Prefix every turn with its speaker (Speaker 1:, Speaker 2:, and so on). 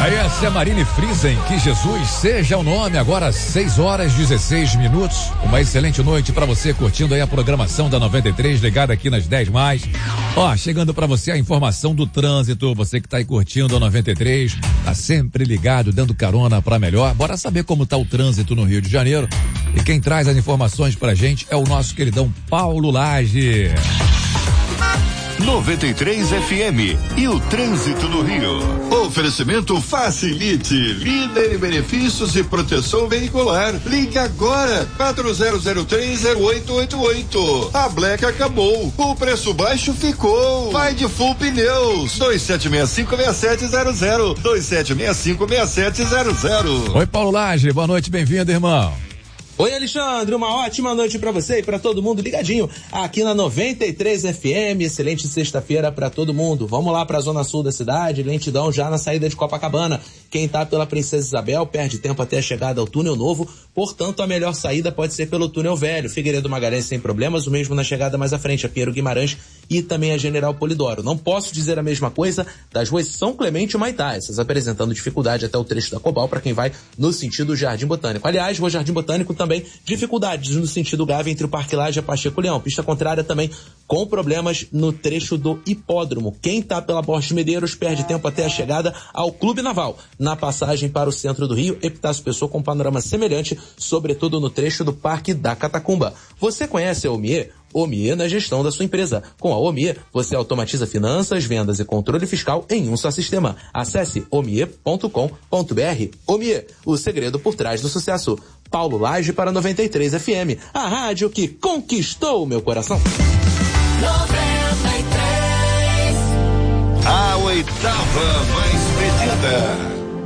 Speaker 1: Aí a Semarine Friesen, que Jesus seja o nome, agora 6h16. Uma excelente noite pra você, curtindo aí a programação da 93, ligada aqui nas 10 mais. Ó, chegando pra você a informação do trânsito, você que tá aí curtindo a 93, tá sempre ligado, dando carona pra melhor. Bora saber como tá o trânsito no Rio de Janeiro. E quem traz as informações pra gente é o nosso queridão Paulo Lage.
Speaker 2: 93 FM e o trânsito no Rio.
Speaker 3: Oferecimento Facilite, líder em benefícios e proteção veicular. Ligue agora, 40030888. A Black acabou, o preço baixo ficou. Vai de Full Pneus, 2765-6700, 2765-6700.
Speaker 1: Oi, Paulo Lage, boa noite, bem-vindo, irmão.
Speaker 4: Oi, Alexandre, uma ótima noite pra você e pra todo mundo ligadinho aqui na 93 FM. Excelente sexta-feira pra todo mundo. Vamos lá pra zona sul da cidade, lentidão já na saída de Copacabana. Quem tá pela Princesa Isabel perde tempo até a chegada ao túnel novo, portanto a melhor saída pode ser pelo túnel velho. Figueiredo Magalhães sem problemas, o mesmo na chegada mais à frente, a Pinheiro Guimarães e também a General Polidoro. Não posso dizer a mesma coisa das ruas São Clemente e Humaitá, essas apresentando dificuldade até o trecho da Cobal para quem vai no sentido Jardim Botânico. Aliás, rua Jardim Botânico também dificuldades no sentido Gávea entre o Parque Lage e a Pacheco Leão. Pista contrária também com problemas no trecho do Hipódromo. Quem tá pela Borges de Medeiros perde tempo até a chegada ao Clube Naval. Na passagem para o centro do Rio, Epitácio Pessoa com panorama semelhante, sobretudo no trecho do Parque da Catacumba. Você conhece a Omie? Omie na gestão da sua empresa. Com a Omie, você automatiza finanças, vendas e controle fiscal em um só sistema. Acesse omie.com.br. Omie, o segredo por trás do sucesso. Paulo Lage para 93 FM, a rádio que conquistou o meu coração.
Speaker 2: 93. A oitava mais pedida.